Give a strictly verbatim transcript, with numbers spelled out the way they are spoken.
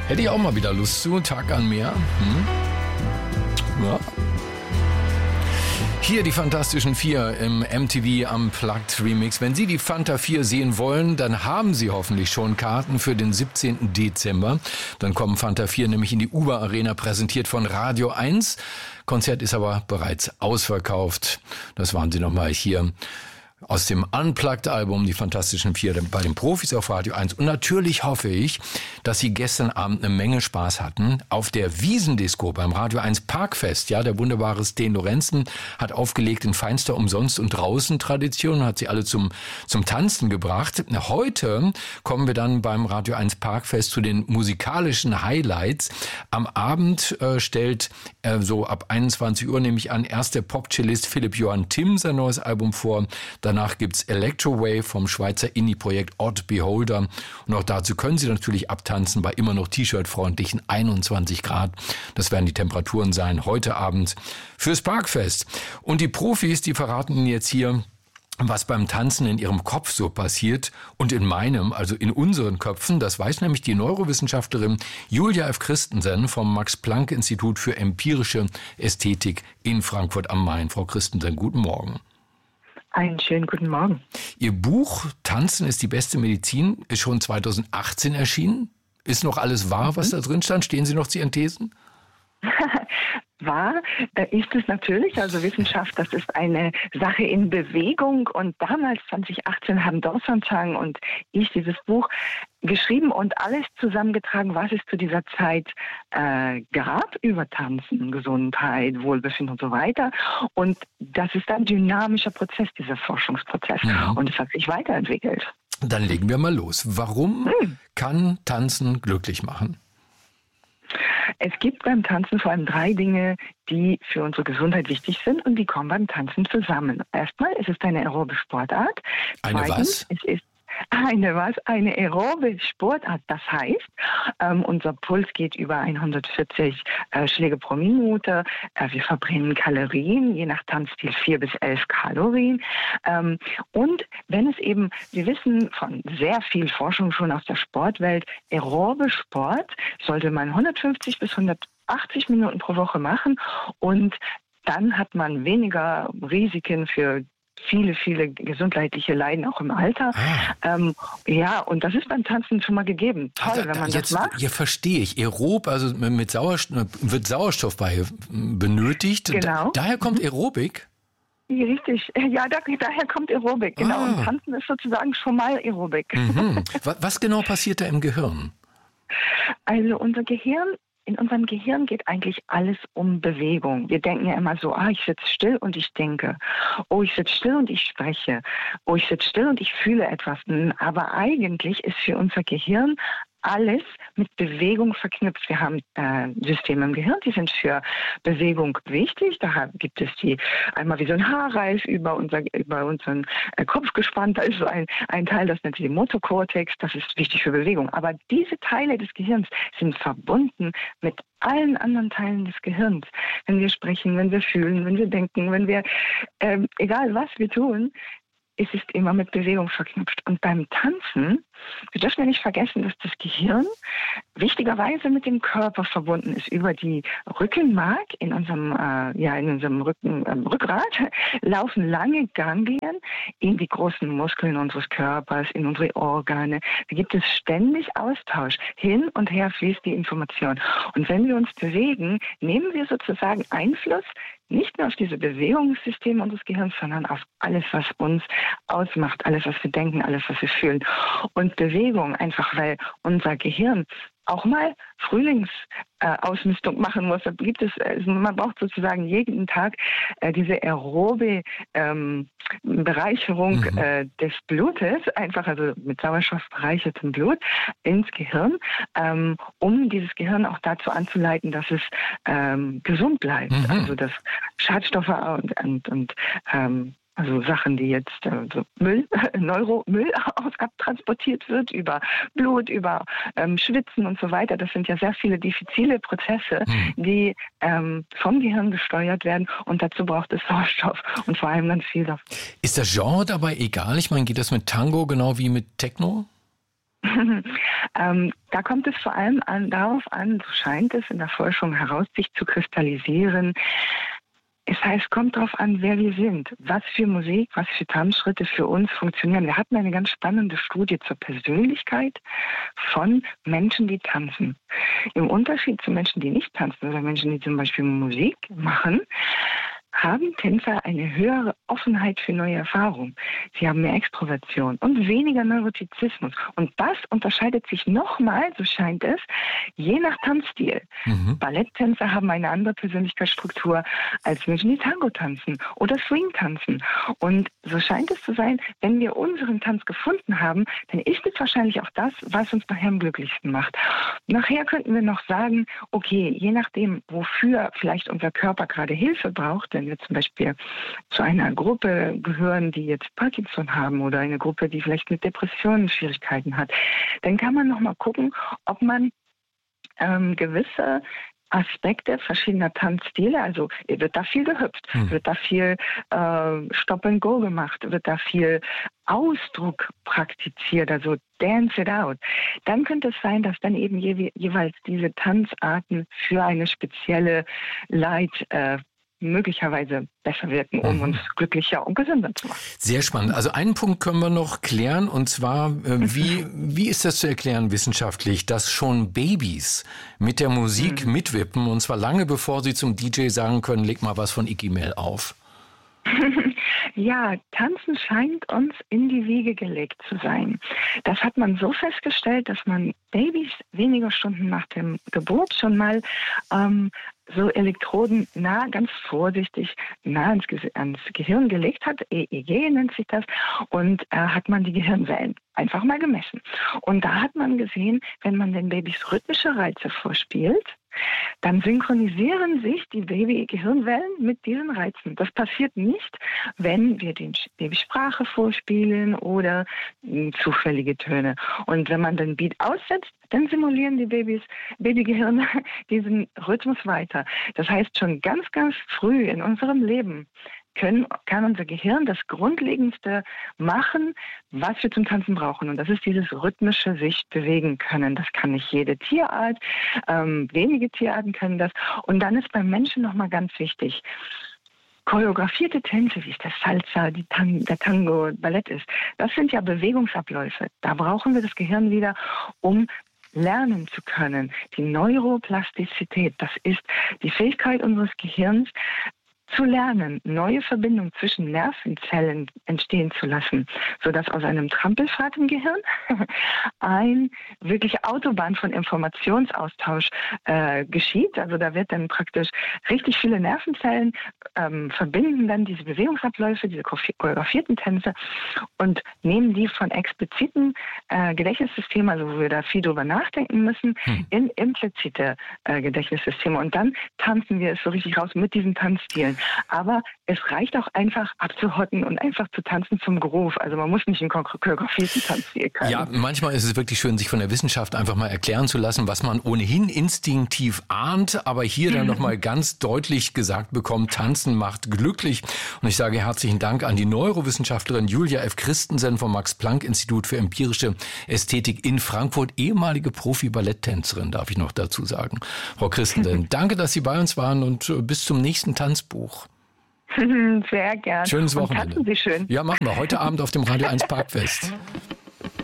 Hätte ich auch mal wieder Lust zu, Tag an Meer. Hm? Ja. Hier die Fantastischen Vier im M T V Unplugged Remix. Wenn Sie die Fanta vier sehen wollen, dann haben Sie hoffentlich schon Karten für den siebzehnten Dezember. Dann kommen Fanta vier nämlich in die Uber Arena, präsentiert von Radio eins. Konzert ist aber bereits ausverkauft. Das waren Sie nochmal hier aus dem Unplugged-Album, die Fantastischen Vier, bei den Profis auf Radio eins. Und natürlich hoffe ich, dass Sie gestern Abend eine Menge Spaß hatten auf der Wiesendisco beim Radio eins Parkfest. Ja, der wunderbare Sten Lorenzen hat aufgelegt in feinster Umsonst- und Draußen-Tradition, hat sie alle zum, zum Tanzen gebracht. Heute kommen wir dann beim Radio eins Parkfest zu den musikalischen Highlights. Am Abend äh, stellt äh, so ab einundzwanzig Uhr, nehme ich an, erst der Pop-Cellist Philipp Johann Timm sein neues Album vor. Danach gibt's Electrowave vom Schweizer Indie-Projekt Odd Beholder. Und auch dazu können Sie natürlich abtanzen bei immer noch T-Shirt-freundlichen einundzwanzig Grad. Das werden die Temperaturen sein heute Abend fürs Parkfest. Und die Profis, die verraten Ihnen jetzt hier, was beim Tanzen in ihrem Kopf so passiert und in meinem, also in unseren Köpfen. Das weiß nämlich die Neurowissenschaftlerin Julia F. Christensen vom Max-Planck-Institut für empirische Ästhetik in Frankfurt am Main. Frau Christensen, guten Morgen. Einen schönen guten Morgen. Ihr Buch Tanzen ist die beste Medizin ist schon zweitausendachtzehn erschienen. Ist noch alles wahr, was da drin stand? Stehen Sie noch zu Ihren Thesen? Wahr ist es natürlich, also Wissenschaft, das ist eine Sache in Bewegung, und damals zwanzig achtzehn haben Dorsan Chang und ich dieses Buch geschrieben und alles zusammengetragen, was es zu dieser Zeit äh, gab, über Tanzen, Gesundheit, Wohlbefinden und so weiter. Und das ist ein dynamischer Prozess, dieser Forschungsprozess. Ja. Und es hat sich weiterentwickelt. Dann legen wir mal los. Warum hm. kann Tanzen glücklich machen? Es gibt beim Tanzen vor allem drei Dinge, die für unsere Gesundheit wichtig sind, und die kommen beim Tanzen zusammen. Erstmal ist es eine aerobe Sportart. Eine Zweitens, was? Es ist Eine was? Eine aerobe Sportart. Das heißt, ähm, unser Puls geht über hundertvierzig äh, Schläge pro Minute. Äh, wir verbrennen Kalorien, je nach Tanzstil vier bis elf Kalorien. Ähm, und wenn es eben, wir wissen von sehr viel Forschung schon aus der Sportwelt, aerobe Sport sollte man hundertfünfzig bis hundertachtzig Minuten pro Woche machen, und dann hat man weniger Risiken für viele, viele gesundheitliche Leiden, auch im Alter. Ah. Ähm, ja, und das ist beim Tanzen schon mal gegeben. Toll, also, wenn man jetzt, das macht. Hier verstehe ich. Aerob, also mit Sauerstoff, wird Sauerstoff bei benötigt. Genau. Da, daher kommt Aerobik? Richtig. Ja, da, daher kommt Aerobik. Genau. Ah. Und Tanzen ist sozusagen schon mal Aerobik. Mhm. Was genau passiert da im Gehirn? Also unser Gehirn In unserem Gehirn geht eigentlich alles um Bewegung. Wir denken ja immer so, ah, ich sitze still und ich denke. Oh, ich sitze still und ich spreche. Oh, ich sitze still und ich fühle etwas. Aber eigentlich ist für unser Gehirn alles mit Bewegung verknüpft. Wir haben äh, Systeme im Gehirn, die sind für Bewegung wichtig. Da gibt es die einmal wie so ein Haarreif über, unser, über unseren äh, Kopf gespannt. Da ist so ein, ein Teil, das nennt sich Motokortex. Das ist wichtig für Bewegung. Aber diese Teile des Gehirns sind verbunden mit allen anderen Teilen des Gehirns. Wenn wir sprechen, wenn wir fühlen, wenn wir denken, wenn wir, äh, egal was wir tun, es ist immer mit Bewegung verknüpft. Und beim Tanzen, wir dürfen ja nicht vergessen, dass das Gehirn wichtigerweise mit dem Körper verbunden ist. Über die Rückenmark in unserem, äh, ja, in unserem Rücken, äh, Rückgrat laufen lange Ganglien in die großen Muskeln unseres Körpers, in unsere Organe. Da gibt es ständig Austausch. Hin und her fließt die Information. Und wenn wir uns bewegen, nehmen wir sozusagen Einfluss nicht nur auf diese Bewegungssysteme unseres Gehirns, sondern auf alles, was uns ausmacht, alles, was wir denken, alles, was wir fühlen. Und Bewegung, einfach weil unser Gehirn auch mal Frühlingsausmistung äh, machen muss. Da gibt es, also man braucht sozusagen jeden Tag äh, diese aerobe ähm, Bereicherung mhm. äh, des Blutes, einfach also mit Sauerstoff bereichertem Blut ins Gehirn, ähm, um dieses Gehirn auch dazu anzuleiten, dass es ähm, gesund bleibt. Mhm. Also dass Schadstoffe und, und, und ähm, also Sachen, die jetzt äh, so Müll, Neuromüll abtransportiert wird über Blut, über ähm, Schwitzen und so weiter. Das sind ja sehr viele diffizile Prozesse, hm. die ähm, vom Gehirn gesteuert werden, und dazu braucht es Sauerstoff und vor allem ganz viel davon. Ist das Genre dabei egal? Ich meine, geht das mit Tango genau wie mit Techno? ähm, da kommt es vor allem an, darauf an, so scheint es in der Forschung heraus, sich zu kristallisieren. Es heißt, kommt darauf an, wer wir sind, was für Musik, was für Tanzschritte für uns funktionieren. Wir hatten eine ganz spannende Studie zur Persönlichkeit von Menschen, die tanzen. Im Unterschied zu Menschen, die nicht tanzen oder Menschen, die zum Beispiel Musik machen, haben Tänzer eine höhere Offenheit für neue Erfahrungen. Sie haben mehr Extroversion und weniger Neurotizismus. Und das unterscheidet sich nochmal, so scheint es, je nach Tanzstil. Mhm. Balletttänzer haben eine andere Persönlichkeitsstruktur als Menschen, die Tango tanzen oder Swing tanzen. Und so scheint es zu sein, wenn wir unseren Tanz gefunden haben, dann ist es wahrscheinlich auch das, was uns nachher am glücklichsten macht. Nachher könnten wir noch sagen, okay, je nachdem, wofür vielleicht unser Körper gerade Hilfe braucht, denn wenn wir zum Beispiel zu einer Gruppe gehören, die jetzt Parkinson haben oder eine Gruppe, die vielleicht mit Depressionen Schwierigkeiten hat, dann kann man noch mal gucken, ob man ähm, gewisse Aspekte verschiedener Tanzstile, also wird da viel gehüpft, hm. wird da viel äh, Stop and Go gemacht, wird da viel Ausdruck praktiziert, also Dance it out. Dann könnte es sein, dass dann eben je, jeweils diese Tanzarten für eine spezielle Leit äh, möglicherweise besser wirken, um mhm. uns glücklicher und gesünder zu machen. Sehr spannend. Also einen Punkt können wir noch klären, und zwar, äh, wie, wie ist das zu erklären wissenschaftlich, dass schon Babys mit der Musik mhm. mitwippen, und zwar lange bevor sie zum D J sagen können, leg mal was von Iggy Mel auf? Ja, Tanzen scheint uns in die Wiege gelegt zu sein. Das hat man so festgestellt, dass man Babys wenige Stunden nach dem Geburt schon mal ähm, so Elektroden nah, ganz vorsichtig nah ans, Ge- ans Gehirn gelegt hat. E E G nennt sich das. Und äh, hat man die Gehirnwellen einfach mal gemessen. Und da hat man gesehen, wenn man den Babys rhythmische Reize vorspielt, dann synchronisieren sich die Baby-Gehirnwellen mit diesen Reizen. Das passiert nicht, wenn wir den Babysprache vorspielen oder mh, zufällige Töne. Und wenn man den Beat aussetzt, dann simulieren die Babys, Babygehirne diesen Rhythmus weiter. Das heißt, schon ganz, ganz früh in unserem Leben können, kann unser Gehirn das Grundlegendste machen, was wir zum Tanzen brauchen. Und das ist dieses rhythmische sich bewegen können. Das kann nicht jede Tierart. Ähm, wenige Tierarten können das. Und dann ist beim Menschen nochmal ganz wichtig, choreografierte Tänze, wie es der Salsa, die Tan- der Tango, Ballett ist, das sind ja Bewegungsabläufe. Da brauchen wir das Gehirn wieder, um lernen zu können. Die Neuroplastizität, das ist die Fähigkeit unseres Gehirns, zu lernen, neue Verbindungen zwischen Nervenzellen entstehen zu lassen, sodass aus einem Trampelfahrt im Gehirn ein wirkliche Autobahn von Informationsaustausch äh, geschieht. Also da wird dann praktisch richtig viele Nervenzellen ähm, verbinden dann diese Bewegungsabläufe, diese choreografierten Tänze und nehmen die von expliziten äh, Gedächtnissystemen, also wo wir da viel drüber nachdenken müssen, hm. in implizite äh, Gedächtnissysteme. Und dann tanzen wir es so richtig raus mit diesen Tanzstilen. Aber es reicht auch einfach abzuhotten und einfach zu tanzen zum Groove. Also man muss nicht einen choreografierten Tanzstil können. Ja, manchmal ist es wirklich schön, sich von der Wissenschaft einfach mal erklären zu lassen, was man ohnehin instinktiv ahnt, aber hier dann nochmal ganz deutlich gesagt bekommt, Tanzen macht glücklich. Und ich sage herzlichen Dank an die Neurowissenschaftlerin Julia F. Christensen vom Max-Planck-Institut für empirische Ästhetik in Frankfurt, ehemalige Profi-Balletttänzerin, darf ich noch dazu sagen. Frau Christensen, danke, dass Sie bei uns waren, und bis zum nächsten Tanzbuch. Sehr gern. Schönes Wochenende. Und tanzen Sie schön. Ja, machen wir. Heute Abend auf dem Radio eins Parkfest.